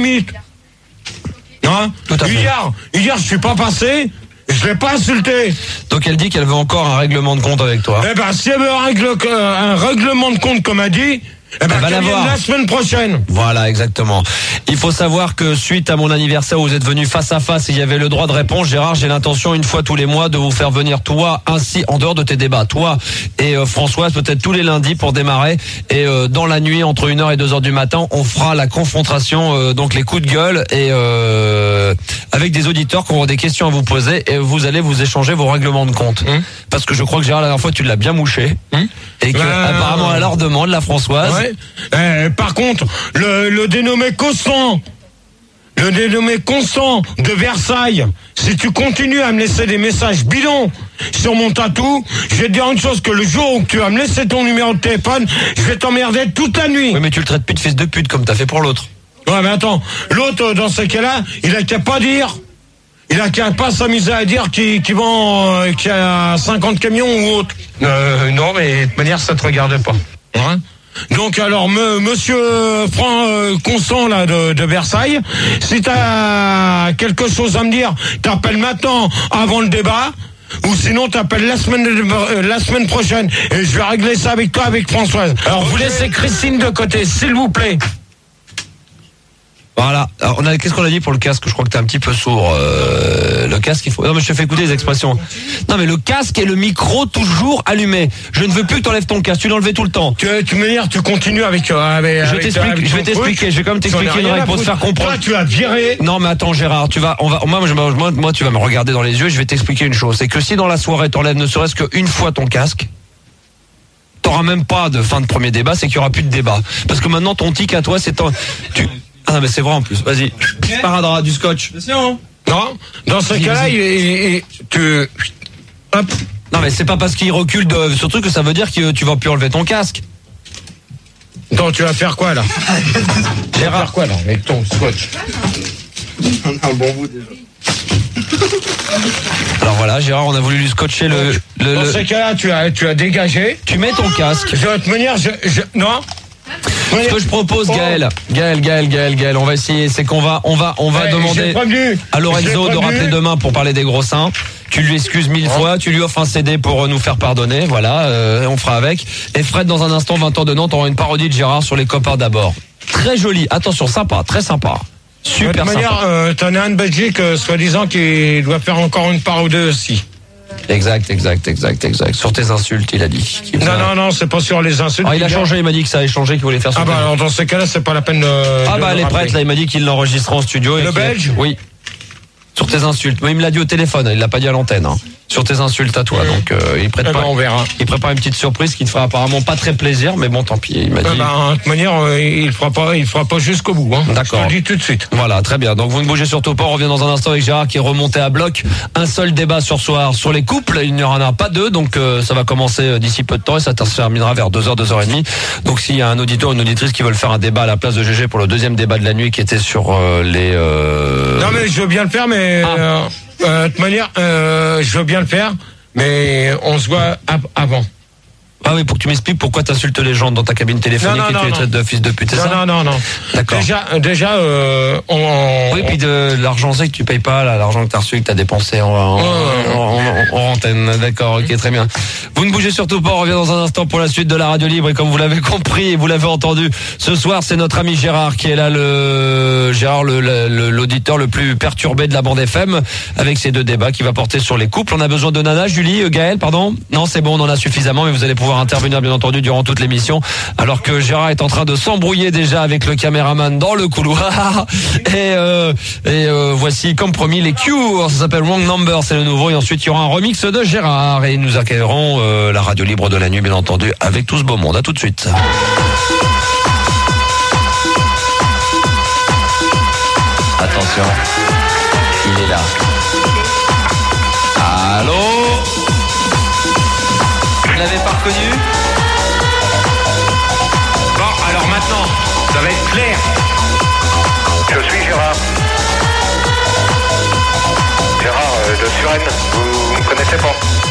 minutes. Hein? Tout à fait. Hier, je suis pas passé. Je l'ai pas insulté. Donc elle dit qu'elle veut encore un règlement de compte avec toi. Eh ben, si elle veut un règlement de compte, comme elle dit, eh ben, qu'elle vienne la semaine prochaine. Voilà, exactement. Il faut savoir que suite à mon anniversaire où vous êtes venus face à face et il y avait le droit de réponse, Gérard, j'ai l'intention une fois tous les mois de vous faire venir toi ainsi en dehors de tes débats, toi et Françoise, peut-être tous les lundis pour démarrer, et dans la nuit entre 1h et 2h du matin, on fera la confrontation, donc les coups de gueule, et avec des auditeurs qui auront des questions à vous poser, et vous allez vous échanger vos règlements de compte. Parce que je crois que Gérard, la dernière fois tu l'as bien mouché, et que apparemment elle leur demande, la Françoise. Ouais. Par contre, le dénommé Constant de Versailles, si tu continues à me laisser des messages bidons sur mon tatou, je vais te dire une chose, que le jour où tu vas me laisser ton numéro de téléphone, je vais t'emmerder toute la nuit. Oui, mais tu le traites plus de fils de pute comme t'as fait pour l'autre. Ouais, mais attends, l'autre, dans ce cas-là, il a qu'à pas dire. Il a qu'à pas s'amuser à dire qu'il a 50 camions ou autre. Non, mais de toute manière, ça te regarde pas. Hein? Donc alors, monsieur Constant là de Versailles, si t'as quelque chose à me dire, t'appelles maintenant avant le débat, ou sinon t'appelles la semaine prochaine, et je vais régler ça avec toi, avec Françoise. Alors vous laissez Christine de côté, s'il vous plaît. Voilà. Alors, qu'est-ce qu'on a dit pour le casque? Je crois que t'es un petit peu sourd. Le casque, il faut. Non, mais je te fais écouter les expressions. Non, mais le casque et le micro toujours allumé. Je ne veux plus que t'enlèves ton casque. Tu l'enlevais tout le temps. Tu me dire, tu continues avec. Je vais t'expliquer. Je vais quand même t'expliquer une règle pour te faire comprendre. Toi, tu as viré. Non, mais attends, Gérard, moi, tu vas me regarder dans les yeux. Je vais t'expliquer une chose. C'est que si dans la soirée t'enlèves ne serait-ce qu'une fois ton casque, t'auras même pas de fin de premier débat. C'est qu'il y aura plus de débat. Parce que maintenant ton tic à toi, c'est Ah non, mais c'est vrai en plus. Vas-y. Sparadrap, du scotch. Non, dans ce cas-là, hop. Non, mais c'est pas parce qu'il recule surtout que ça veut dire que tu vas plus enlever ton casque. Donc tu vas faire quoi là? Tu vas faire quoi là avec ton scotch? On a un bon bout déjà. Alors voilà, Gérard, on a voulu lui scotcher Dans ce cas-là, tu as dégagé. Tu mets ton casque. De toute manière, non. Ce que je propose, Gaël, on va essayer, c'est qu'on va demander à Lorenzo de rappeler demain pour parler des gros seins. Tu lui excuses 1000 fois, tu lui offres un CD pour nous faire pardonner, voilà, on fera avec. Et Fred, dans un instant, 20h de Nantes, aura une parodie de Gérard sur les copains d'abord. Très joli, attention, sympa, très sympa. Super sympa. De toute manière, t'en as un de Belgique, soi-disant, qui doit faire encore une part ou deux aussi. Exact. Sur tes insultes, il a dit. Non, c'est pas sur les insultes. Ah, il a changé, il m'a dit que ça a changé, qu'il voulait faire ça. Ah bah alors dans ces cas-là, c'est pas la peine de. Ah bah elle est prête, là, il m'a dit qu'il l'enregistrera en studio. Le Belge ? Oui. Sur tes insultes. Mais il me l'a dit au téléphone, il l'a pas dit à l'antenne. Hein. Sur tes insultes à toi. Donc il prépare. On verra. Il prépare une petite surprise qui te fera apparemment pas très plaisir, mais bon, tant pis. Il m'a dit. De toute manière, il fera pas jusqu'au bout. Hein. D'accord. Je te le dis tout de suite. Voilà, très bien. Donc vous ne bougez surtout pas. On revient dans un instant avec Gérard qui est remonté à bloc. Un seul débat sur soir sur les couples. Il n'y en a pas deux, donc ça va commencer d'ici peu de temps et ça se terminera vers 2h, 2h30. Donc s'il y a un auditeur ou une auditrice qui veulent faire un débat à la place de GG pour le deuxième débat de la nuit qui était sur les. Non mais je veux bien le faire, mais de toute manière, je veux bien le faire. Mais on se voit avant. Ah oui, pour que tu m'expliques pourquoi t'insultes les gens dans ta cabine téléphonique et tu les traites de fils de pute, c'est ça? Non. D'accord. Déjà, Oui, puis de l'argent, c'est que tu payes pas, là, l'argent que t'as reçu, que t'as dépensé en antenne. D'accord, ok, très bien. Vous ne bougez surtout pas, on revient dans un instant pour la suite de la radio libre et comme vous l'avez compris et vous l'avez entendu, ce soir, c'est notre ami Gérard qui est là, l'auditeur le plus perturbé de la bande FM avec ces deux débats qui va porter sur les couples. On a besoin de Nana, Julie, Gaël, pardon? Non, c'est bon, on en a suffisamment, mais vous allez pouvoir intervenir bien entendu durant toute l'émission alors que Gérard est en train de s'embrouiller déjà avec le caméraman dans le couloir et voici comme promis les Cure, ça s'appelle Wrong Number, c'est le nouveau et ensuite il y aura un remix de Gérard et nous accueillerons la radio libre de la nuit bien entendu avec tout ce beau monde. À tout de suite. Attention, il est là. Allô? Vous l'avez pas reconnu? Bon, alors maintenant, ça va être clair. Je suis Gérard. Gérard de Suresnes, vous me connaissez pas?